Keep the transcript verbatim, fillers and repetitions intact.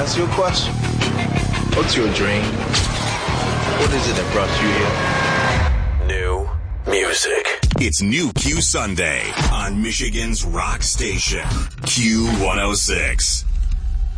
ask you a question? What's your dream? What is it that brought you here? New music. It's New Q Sunday on Michigan's rock station, Q one oh six.